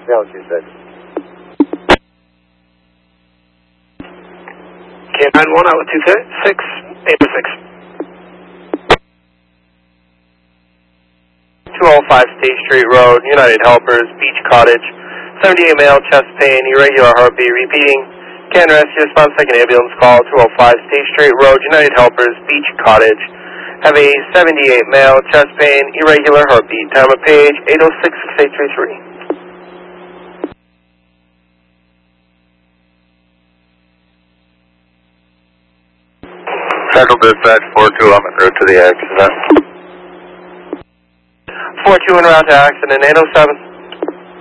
026. K91 out with 26, 806. 205 State Street Road, United Helpers, Beach Cottage. 78 male, chest pain, irregular heartbeat, repeating. Can rescue, respond second ambulance call, 205 State Street Road, United Helpers, Beach Cottage. Have a 78 male, chest pain, irregular heartbeat. Time of page, 806-6833. Central Dispatch 42 en route to the accident. 42 en route to accident, 807.